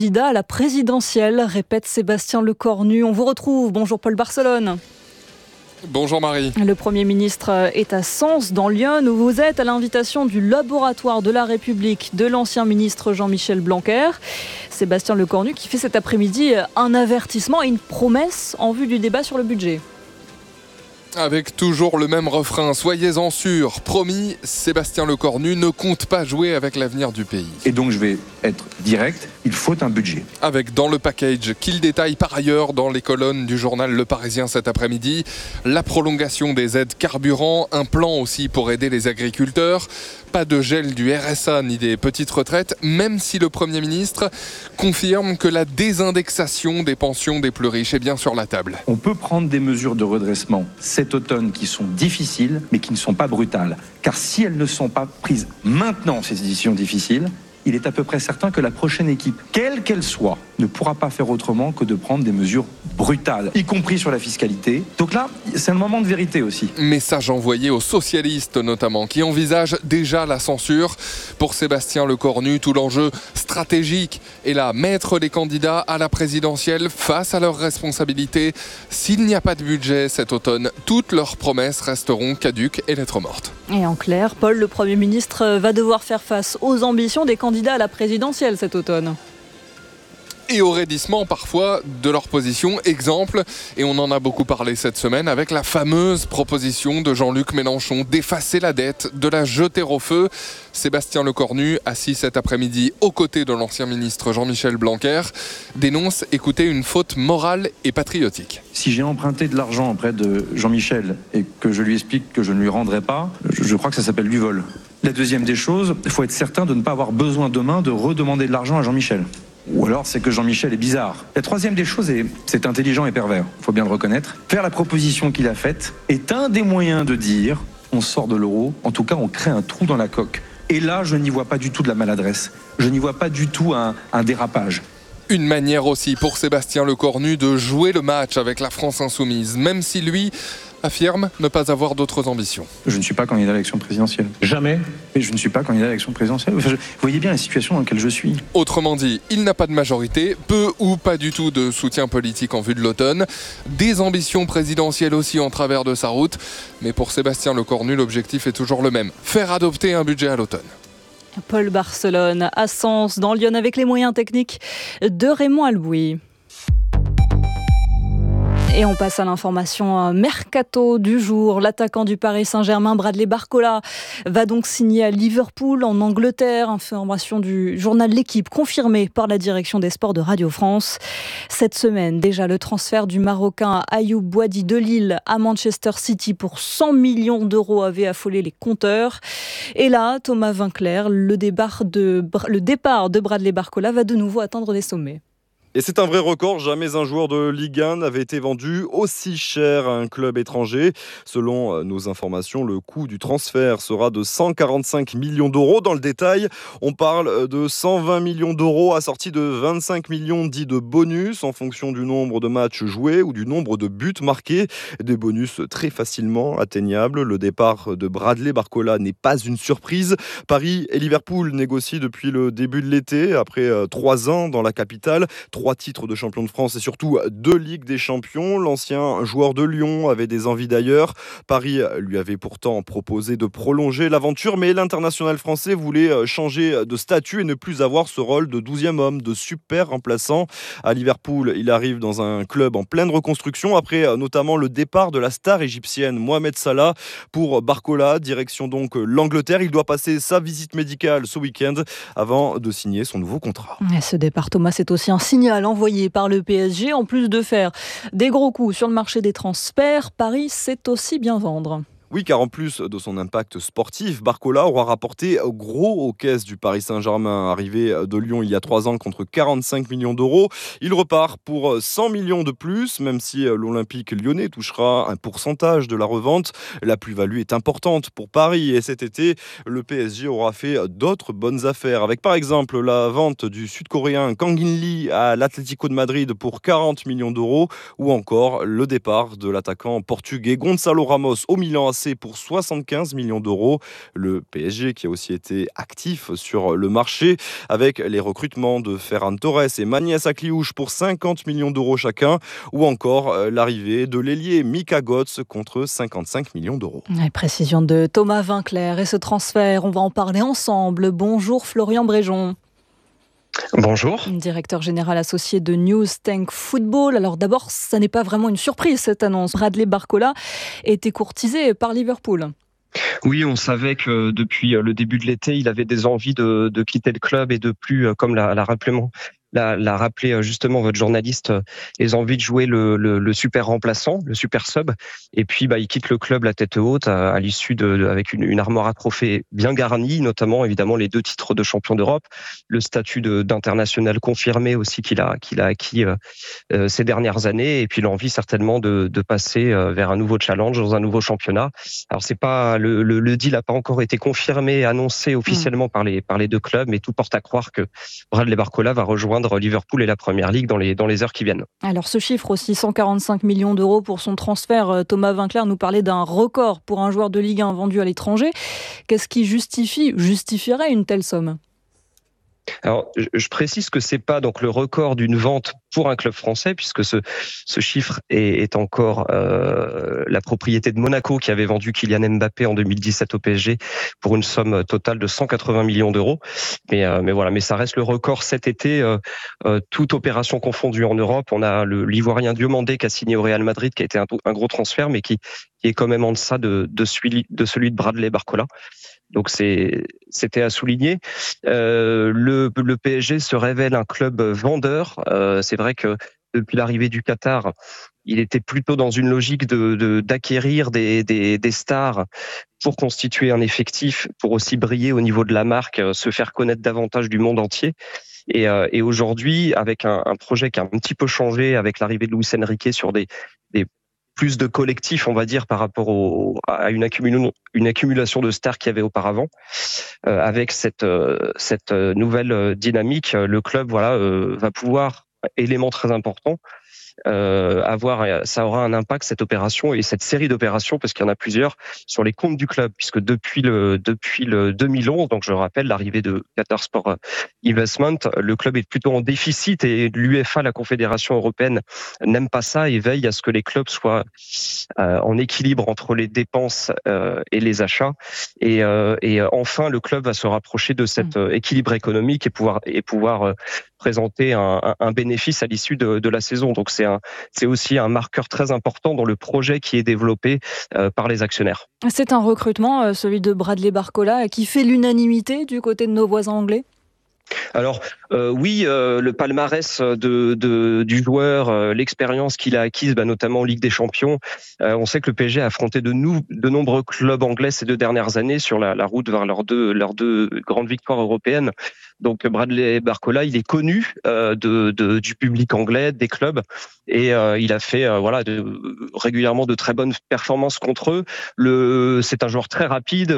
Candidat à la présidentielle, répète Sébastien Lecornu. On vous retrouve. Bonjour Paul Barcelone. Bonjour Marie. Le Premier ministre est à Sens, dans l'Yonne, où vous êtes à l'invitation du laboratoire de la République de l'ancien ministre Jean-Michel Blanquer. Sébastien Lecornu qui fait cet après-midi un avertissement et une promesse en vue du débat sur le budget. Avec toujours le même refrain, soyez-en sûrs, promis, Sébastien Lecornu ne compte pas jouer avec l'avenir du pays. Et donc je vais être direct, il faut un budget. Avec dans le package qu'il détaille par ailleurs dans les colonnes du journal Le Parisien cet après-midi, la prolongation des aides carburant, un plan aussi pour aider les agriculteurs, pas de gel du RSA ni des petites retraites, même si le Premier ministre confirme que la désindexation des pensions des plus riches est bien sur la table. On peut prendre des mesures de redressement cet automne qui sont difficiles, mais qui ne sont pas brutales. Car si elles ne sont pas prises maintenant, ces décisions difficiles, il est à peu près certain que la prochaine équipe, quelle qu'elle soit, ne pourra pas faire autrement que de prendre des mesures brutales, y compris sur la fiscalité. Donc là, c'est un moment de vérité aussi. Message envoyé aux socialistes notamment, qui envisagent déjà la censure. Pour Sébastien Lecornu, tout l'enjeu stratégique est là, mettre les candidats à la présidentielle face à leurs responsabilités. S'il n'y a pas de budget cet automne, toutes leurs promesses resteront caduques et lettres mortes. Et en clair, Paul, le Premier ministre va devoir faire face aux ambitions des candidats à la présidentielle cet automne. Et au raidissement parfois de leur position. Exemple, et on en a beaucoup parlé cette semaine, avec la fameuse proposition de Jean-Luc Mélenchon d'effacer la dette, de la jeter au feu. Sébastien Lecornu, assis cet après-midi aux côtés de l'ancien ministre Jean-Michel Blanquer, dénonce, écoutez, une faute morale et patriotique. Si j'ai emprunté de l'argent auprès de Jean-Michel et que je lui explique que je ne lui rendrai pas, je crois que ça s'appelle du vol. La deuxième des choses, il faut être certain de ne pas avoir besoin demain de redemander de l'argent à Jean-Michel. Ou alors c'est que Jean-Michel est bizarre. La troisième des choses, et c'est intelligent et pervers, il faut bien le reconnaître, faire la proposition qu'il a faite est un des moyens de dire on sort de l'euro, en tout cas on crée un trou dans la coque. Et là, je n'y vois pas du tout de la maladresse, je n'y vois pas du tout un dérapage. Une manière aussi pour Sébastien Lecornu de jouer le match avec la France insoumise, même si lui affirme ne pas avoir d'autres ambitions. Je ne suis pas candidat à l'élection présidentielle. Jamais. Mais je ne suis pas candidat à l'élection présidentielle. Vous voyez bien la situation dans laquelle je suis. Autrement dit, il n'a pas de majorité, peu ou pas du tout de soutien politique en vue de l'automne, des ambitions présidentielles aussi en travers de sa route, mais pour Sébastien Lecornu, l'objectif est toujours le même, faire adopter un budget à l'automne. Paul Barcelone, à Sens, dans Lyon, avec les moyens techniques de Raymond Albouy. Et on passe à l'information mercato du jour. L'attaquant du Paris Saint-Germain, Bradley Barcola, va donc signer à Liverpool, en Angleterre. Information du journal L'Équipe, confirmée par la direction des sports de Radio France. Cette semaine, déjà, le transfert du Marocain Ayoub Boadi de Lille à Manchester City pour 100 millions d'euros avait affolé les compteurs. Et là, Thomas Vinclair, le départ de Bradley Barcola va de nouveau atteindre des sommets. Et c'est un vrai record, jamais un joueur de Ligue 1 n'avait été vendu aussi cher à un club étranger. Selon nos informations, le coût du transfert sera de 145 millions d'euros. Dans le détail, on parle de 120 millions d'euros assortis de 25 millions dits de bonus en fonction du nombre de matchs joués ou du nombre de buts marqués. Des bonus très facilement atteignables. Le départ de Bradley Barcola n'est pas une surprise. Paris et Liverpool négocient depuis le début de l'été, après 3 ans dans la capitale. 3 titres de champion de France et surtout 2 Ligues des Champions. L'ancien joueur de Lyon avait des envies d'ailleurs. Paris lui avait pourtant proposé de prolonger l'aventure, mais l'international français voulait changer de statut et ne plus avoir ce rôle de 12e homme, de super remplaçant. À Liverpool, il arrive dans un club en pleine reconstruction, après notamment le départ de la star égyptienne Mohamed Salah. Pour Barcola, direction donc l'Angleterre. Il doit passer sa visite médicale ce week-end avant de signer son nouveau contrat. Et ce départ, Thomas, c'est aussi un signal envoyé par le PSG. En plus de faire des gros coups sur le marché des transferts, Paris sait aussi bien vendre. Oui, car en plus de son impact sportif, Barcola aura rapporté gros aux caisses du Paris Saint-Germain. Arrivé de Lyon il y a 3 ans contre 45 millions d'euros, il repart pour 100 millions de plus, même si l'Olympique lyonnais touchera un pourcentage de la revente. La plus-value est importante pour Paris et cet été, le PSG aura fait d'autres bonnes affaires, avec par exemple la vente du Sud-Coréen Kang In-lee à l'Atlético de Madrid pour 40 millions d'euros, ou encore le départ de l'attaquant portugais Gonçalo Ramos au Milan AC annoncé pour 75 millions d'euros. Le PSG qui a aussi été actif sur le marché avec les recrutements de Ferran Torres et Manias Akliouche pour 50 millions d'euros chacun, ou encore l'arrivée de l'ailier Mika Götze contre 55 millions d'euros. Précision de Thomas Vinclair. Et ce transfert, on va en parler ensemble. Bonjour Florian Bréjon. Bonjour. Directeur général associé de News Tank Football. Alors d'abord, ça n'est pas vraiment une surprise cette annonce. Bradley Barcola était courtisé par Liverpool. Oui, on savait que depuis le début de l'été, il avait des envies de quitter le club et de plus, comme l'a rappelé justement votre journaliste, les envies de jouer le super remplaçant, le super sub. Et puis, il quitte le club la tête haute à l'issue avec une armoire à trophées bien garnie, notamment évidemment les 2 titres de champion d'Europe, le statut d'international confirmé aussi qu'il a acquis ces dernières années, et puis l'envie certainement de passer vers un nouveau challenge dans un nouveau championnat. Alors c'est pas le deal n'a pas encore été confirmé, annoncé officiellement par les 2 clubs, mais tout porte à croire que Bradley Barcola va rejoindre Liverpool et la Première Ligue dans les heures qui viennent. Alors ce chiffre aussi, 145 millions d'euros pour son transfert, Thomas Vinclair nous parlait d'un record pour un joueur de Ligue 1 vendu à l'étranger. Qu'est-ce qui justifierait une telle somme ? Alors, je précise que c'est pas donc le record d'une vente pour un club français, puisque ce chiffre est encore la propriété de Monaco qui avait vendu Kylian Mbappé en 2017 au PSG pour une somme totale de 180 millions d'euros. Mais ça reste le record cet été, toute opération confondue en Europe. On a l'Ivoirien Diomandé qui a signé au Real Madrid, qui a été un gros transfert, mais qui est quand même en deçà de celui de Bradley Barcola. Donc c'était à souligner. Le PSG se révèle un club vendeur. C'est vrai que depuis l'arrivée du Qatar, il était plutôt dans une logique d'acquérir des stars pour constituer un effectif, pour aussi briller au niveau de la marque, se faire connaître davantage du monde entier. Et aujourd'hui, avec un projet qui a un petit peu changé, avec l'arrivée de Luis Enrique sur des plus de collectifs, on va dire, par rapport à une accumulation de stars qu'il y avait auparavant. Avec cette nouvelle dynamique, le club va pouvoir, élément très important, ça aura un impact, cette opération et cette série d'opérations, parce qu'il y en a plusieurs, sur les comptes du club, puisque depuis le 2011, donc je rappelle l'arrivée de Qatar Sport Investment, le club est plutôt en déficit et l'UEFA, la Confédération européenne, n'aime pas ça et veille à ce que les clubs soient en équilibre entre les dépenses et les achats. Et enfin, le club va se rapprocher de cet équilibre économique et pouvoir présenter un bénéfice à l'issue de la saison. Donc c'est aussi un marqueur très important dans le projet qui est développé par les actionnaire. C'est un recrutement, celui de Bradley Barcola, qui fait l'unanimité du côté de nos voisins anglais ? Alors oui, le palmarès du joueur, l'expérience qu'il a acquise, notamment en Ligue des Champions. On sait que le PSG a affronté de nombreux clubs anglais ces 2 dernières années sur la route vers leurs deux grandes victoires européennes. Donc Bradley Barcola, il est connu du public anglais, des clubs, et il a fait régulièrement de très bonnes performances contre eux. C'est un joueur très rapide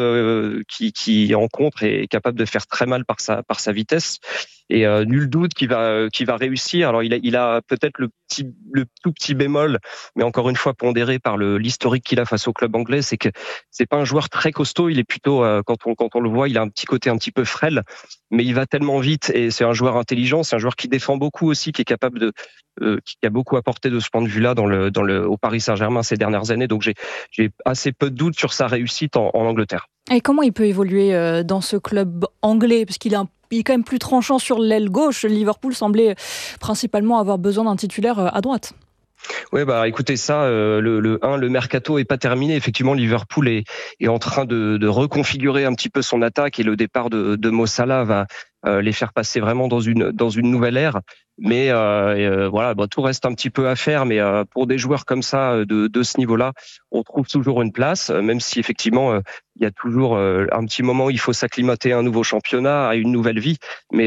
qui en contre est capable de faire très mal par sa vitesse. Et nul doute qu'il va réussir. Alors il a peut-être le tout petit bémol, mais encore une fois pondéré par l'historique qu'il a face au club anglais, c'est que c'est pas un joueur très costaud. Il est plutôt quand on le voit, il a un petit côté un petit peu frêle, mais il va tellement vite et c'est un joueur intelligent. C'est un joueur qui défend beaucoup aussi, qui est capable qui a beaucoup apporté de ce point de vue-là au Paris Saint-Germain ces dernières années. Donc j'ai assez peu de doutes sur sa réussite en Angleterre. Et comment il peut évoluer dans ce club anglais, parce qu'il est quand même plus tranchant sur l'aile gauche. Liverpool semblait principalement avoir besoin d'un titulaire à droite. Oui, écoutez ça, le mercato est pas terminé. Effectivement, Liverpool est en train de reconfigurer un petit peu son attaque et le départ de Mo Salah va les faire passer vraiment dans une nouvelle ère. Mais tout reste un petit peu à faire. Mais pour des joueurs comme ça, de ce niveau-là, on trouve toujours une place, même si effectivement il y a toujours un petit moment où il faut s'acclimater à un nouveau championnat, à une nouvelle vie. Mais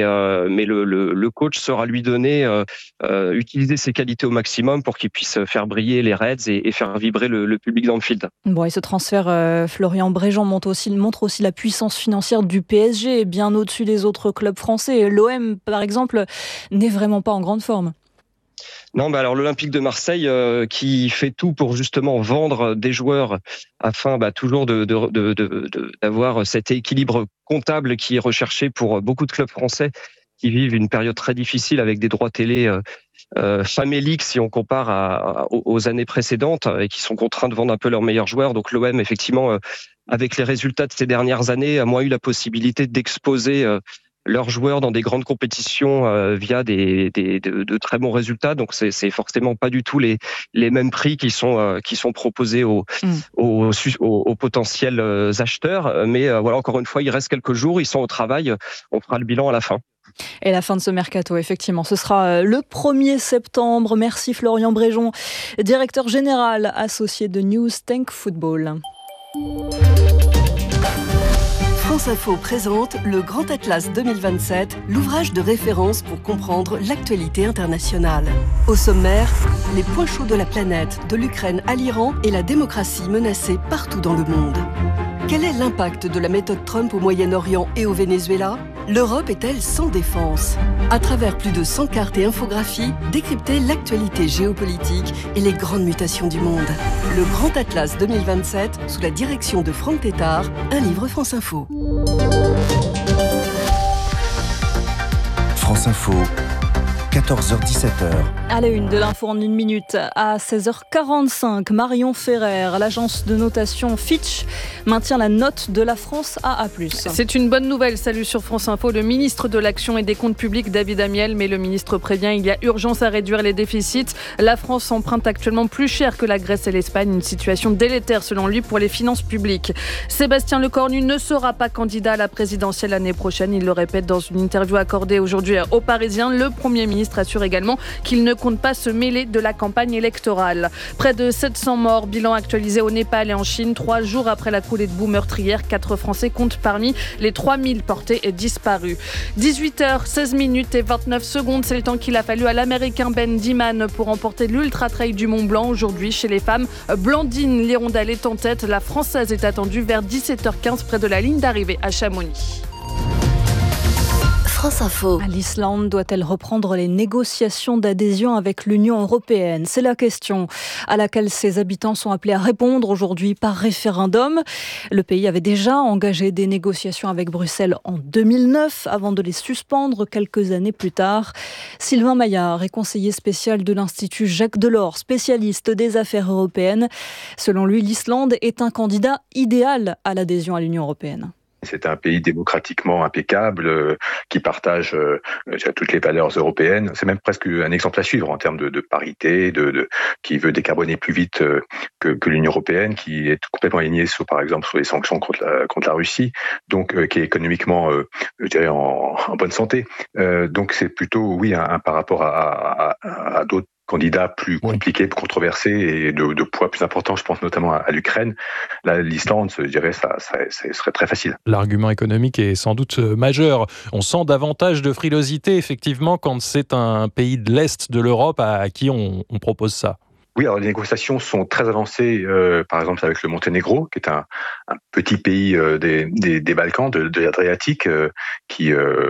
le coach saura lui donner, utiliser ses qualités au maximum pour qu'il puisse faire briller les Reds et faire vibrer le public d'Anfield. Bon, et ce transfert, Florian Bréjon montre aussi la puissance financière du PSG, bien au-dessus des autres clubs français. L'OM, par exemple, n'est vraiment pas en grande forme. Non, alors l'Olympique de Marseille qui fait tout pour justement vendre des joueurs afin toujours d'avoir cet équilibre comptable qui est recherché pour beaucoup de clubs français qui vivent une période très difficile avec des droits télé faméliques si on compare aux années précédentes et qui sont contraints de vendre un peu leurs meilleurs joueurs. Donc l'OM, effectivement, avec les résultats de ces dernières années, a moins eu la possibilité d'exposer leurs joueurs dans des grandes compétitions via de très bons résultats. Donc c'est forcément pas du tout les mêmes prix qui sont proposés aux potentiels acheteurs. Mais voilà, encore une fois, il reste quelques jours, ils sont au travail. On fera le bilan à la fin. Et la fin de ce mercato, effectivement, ce sera le 1er septembre. Merci Florian Bréjon, directeur général associé de News Tank Football. France Info présente le Grand Atlas 2027, l'ouvrage de référence pour comprendre l'actualité internationale. Au sommaire, les points chauds de la planète, de l'Ukraine à l'Iran et la démocratie menacée partout dans le monde. Quel est l'impact de la méthode Trump au Moyen-Orient et au Venezuela ? L'Europe est-elle sans défense ? À travers plus de 100 cartes et infographies, décryptez l'actualité géopolitique et les grandes mutations du monde. Le Grand Atlas 2027, sous la direction de Franck Tétard, un livre France Info. France Info, 14h-17h. À la une de l'info en 1 minute, à 16h45, Marion Ferrer, l'agence de notation Fitch maintient la note de la France à A+. C'est une bonne nouvelle, salut sur France Info. Le ministre de l'Action et des Comptes Publics, David Amiel, mais le ministre prévient il y a urgence à réduire les déficits. La France emprunte actuellement plus cher que la Grèce et l'Espagne, une situation délétère selon lui pour les finances publiques. Sébastien Lecornu ne sera pas candidat à la présidentielle l'année prochaine, il le répète dans une interview accordée aujourd'hui aux Parisiens. Le Premier ministre assure également qu'il ne compte pas se mêler de la campagne électorale. Près de 700 morts, bilan actualisé au Népal et en Chine. 3 jours après la coulée de boue meurtrière, 4 Français comptent parmi les 3000 portés et disparus. 18h16 et 29 secondes, c'est le temps qu'il a fallu à l'Américain Ben Diman pour remporter l'Ultra Trail du Mont Blanc. Aujourd'hui, chez les femmes, Blandine Lirondelle est en tête. La Française est attendue vers 17h15 près de la ligne d'arrivée à Chamonix. France Info. L'Islande doit-elle reprendre les négociations d'adhésion avec l'Union européenne ? C'est la question à laquelle ses habitants sont appelés à répondre aujourd'hui par référendum. Le pays avait déjà engagé des négociations avec Bruxelles en 2009 avant de les suspendre quelques années plus tard. Sylvain Maillard est conseiller spécial de l'Institut Jacques Delors, spécialiste des affaires européennes. Selon lui, l'Islande est un candidat idéal à l'adhésion à l'Union européenne. C'est un pays démocratiquement impeccable qui partage toutes les valeurs européennes. C'est même presque un exemple à suivre en termes de parité, qui veut décarboner plus vite que l'Union européenne, qui est complètement alignée sur les sanctions contre la Russie, donc qui est économiquement, je dirais, en bonne santé. Donc c'est plutôt par rapport à d'autres candidats plus compliqués, plus controversés et de poids plus important, je pense notamment à l'Ukraine. Là, l'Islande, je dirais, ça serait très facile. L'argument économique est sans doute majeur. On sent davantage de frilosité, effectivement, quand c'est un pays de l'Est de l'Europe à qui on propose ça. Oui, alors les négociations sont très avancées, par exemple avec le Monténégro, qui est un petit pays des Balkans, de l'Adriatique, qui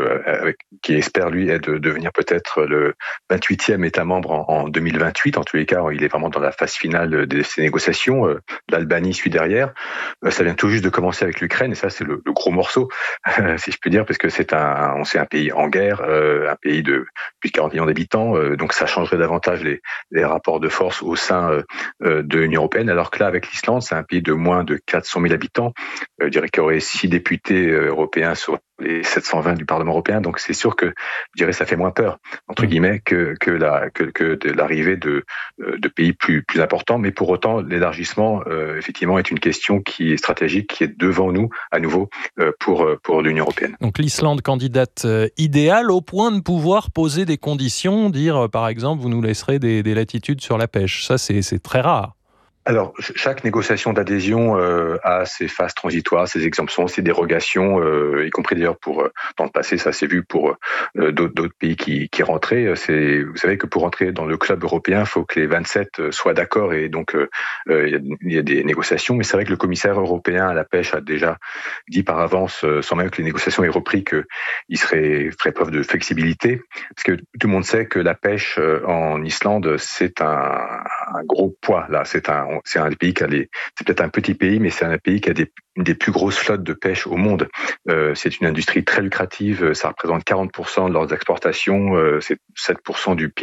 espère lui devenir peut-être le 28e État membre en 2028. En tous les cas, il est vraiment dans la phase finale de ces négociations. L'Albanie suit derrière. Ça vient tout juste de commencer avec l'Ukraine, et ça c'est le gros morceau, si je peux dire, parce que c'est un pays en guerre, un pays de plus de 40 millions d'habitants, donc ça changerait davantage les rapports de force au sein de l'Union européenne, alors que là, avec l'Islande, c'est un pays de moins de 400 000 habitants. Je dirais qu'il y aurait 6 députés européens sur les 720 du Parlement européen, donc c'est sûr que, je dirais, ça fait moins peur, entre guillemets, que l'arrivée de pays plus importants, mais pour autant, l'élargissement, effectivement, est une question qui est stratégique, qui est devant nous, à nouveau, pour l'Union européenne. Donc l'Islande, candidate idéale, au point de pouvoir poser des conditions, dire, par exemple, vous nous laisserez des latitudes sur la pêche. Ça, c'est très rare. Alors, chaque négociation d'adhésion a ses phases transitoires, ses exemptions, ses dérogations, y compris d'ailleurs dans le passé, ça s'est vu pour d'autres pays qui rentraient. Vous savez que pour rentrer dans le club européen, il faut que les 27 soient d'accord et donc il y a des négociations. Mais c'est vrai que le commissaire européen à la pêche a déjà dit par avance, sans même que les négociations aient repris, qu'il ferait preuve de flexibilité, parce que tout le monde sait que la pêche en Islande, c'est un gros poids. Là, c'est un pays c'est peut-être un petit pays, mais c'est un pays qui a une des plus grosses flottes de pêche au monde. C'est une industrie très lucrative. Ça représente 40% de leurs exportations. C'est 7% du PIB